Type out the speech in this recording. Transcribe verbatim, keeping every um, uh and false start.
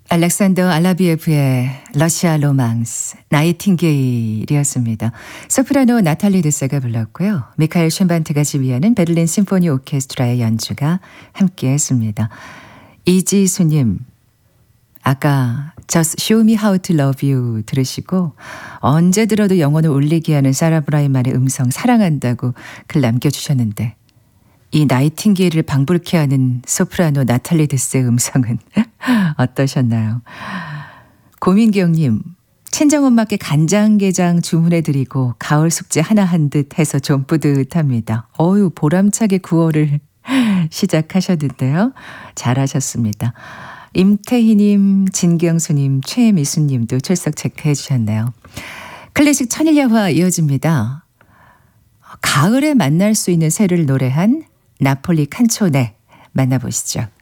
알렉산더 알라비에프의 러시아 로망스, 나이팅게일이었습니다. 소프라노 나탈리 드세가 불렀고요. 미카엘 쉔반트가 지휘하는 베를린 심포니 오케스트라의 연주가 함께했습니다. 이지수님, 아까 Just Show Me How to Love You 들으시고 언제 들어도 영혼을 울리게 하는 사라 브라이만의 음성 사랑한다고 글 남겨주셨는데 이 나이팅게일을 방불케 하는 소프라노 나탈리 드세의 음성은 어떠셨나요? 고민경님, 친정엄마께 간장게장 주문해드리고 가을 숙제 하나 한 듯 해서 좀 뿌듯합니다. 어유 보람차게 구월을 시작하셨는데요. 잘하셨습니다. 임태희님, 진경수님, 최미수님도 출석 체크해 주셨네요. 클래식 천일야화 이어집니다. 가을에 만날 수 있는 새를 노래한 나폴리 칸초네 만나보시죠.